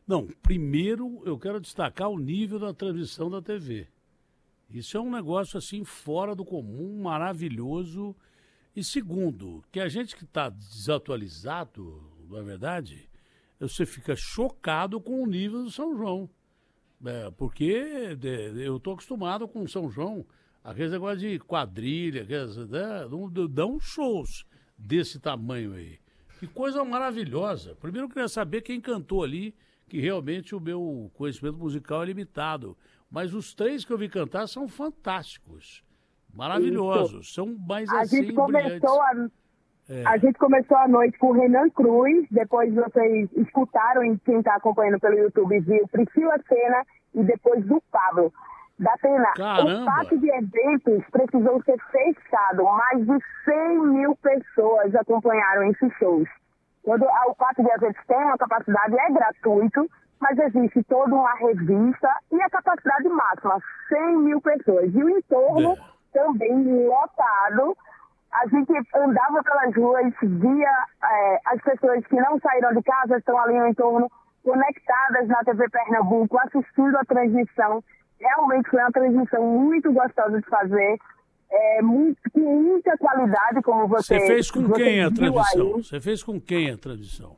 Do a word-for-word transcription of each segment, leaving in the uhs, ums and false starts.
Não, primeiro eu quero destacar o nível da transmissão da T V. Isso é um negócio assim fora do comum, maravilhoso. E segundo, que a gente que está desatualizado, na verdade, você fica chocado com o nível do São João. É, porque de, eu estou acostumado com o São João, aqueles negócios de quadrilha, aqueles, né, dão shows desse tamanho aí. Que coisa maravilhosa. Primeiro eu queria saber quem cantou ali, que realmente o meu conhecimento musical é limitado. Mas os três que eu vi cantar são fantásticos, maravilhosos, Isso. são mais a assim gente começou a, é. a gente começou a noite com o Renan Cruz, depois vocês escutaram, e quem está acompanhando pelo YouTube viu, Priscila Senna e depois do Pablo. Da Pena, o pátio de eventos precisou ser fechado, mais de cem mil pessoas acompanharam esses shows. Quando o pátio de eventos tem uma capacidade, é gratuito, mas existe toda uma revista e a capacidade máxima, cem mil pessoas. E o entorno é. também lotado. A gente andava pelas ruas, via é, as pessoas que não saíram de casa, estão ali no entorno, conectadas na T V Pernambuco, assistindo a transmissão. Realmente foi uma transmissão muito gostosa de fazer, é, muito, com muita qualidade, como você... Você fez com você quem a transmissão? Aí. Você fez com quem a transmissão?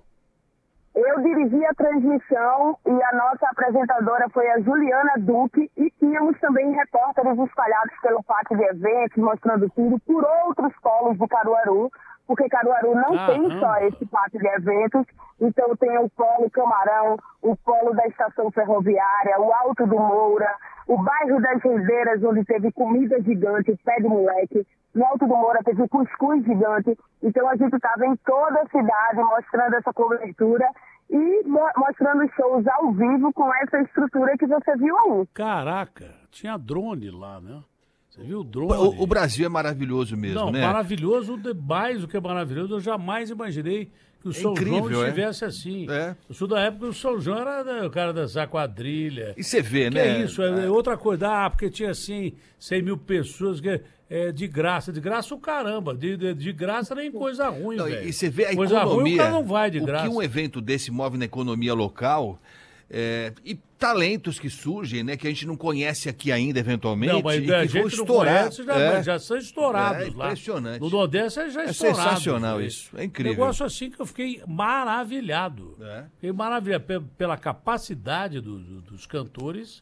Eu dirigi a transmissão e a nossa apresentadora foi a Juliana Duque e tínhamos também repórteres espalhados pelo pátio de eventos, mostrando tudo por outros polos de Caruaru, porque Caruaru não Caramba. tem só esse pátio de eventos, então tem o polo Camarão, o polo da estação ferroviária, o Alto do Moura, o bairro das Rendeiras, onde teve comida gigante, pé de moleque, no Alto do Moura teve cuscuz gigante, então a gente estava em toda a cidade mostrando essa cobertura e mo mostrando shows ao vivo com essa estrutura que você viu aí. Caraca, tinha drone lá, né? Você viu o drone? O, o Brasil é maravilhoso mesmo, Não, né? maravilhoso, mais do que maravilhoso. Eu jamais imaginei que o é São incrível, João estivesse é? assim. É. Eu sou da época que o São João era né, o cara dançar quadrilha. E você vê, que né? É isso, é, é outra coisa. Ah, porque tinha assim, cem mil pessoas que é de graça. De graça o caramba. De, de, de graça nem coisa ruim, velho. E você vê a coisa economia. Ruim, o cara não vai de o graça. O que um evento desse move na economia local. É, e talentos que surgem, né, que a gente não conhece aqui ainda, eventualmente, não, mas e a que gente vão estourar. Conhece, já, é. já são estourados é, lá. Impressionante. No Nordeste já é É estourado. sensacional foi. isso, é incrível. Negócio assim que eu fiquei maravilhado. É. Fiquei maravilhado pela capacidade do, do, dos cantores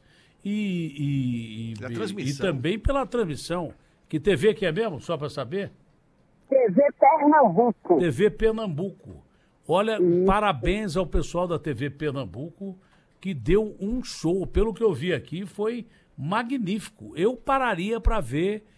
e, e, e, e também pela transmissão. Que T V que é mesmo, só para saber? T V Pernambuco. T V Pernambuco. Olha, hum. parabéns ao pessoal da T V Pernambuco, que deu um show. Pelo que eu vi aqui, foi magnífico. Eu pararia para ver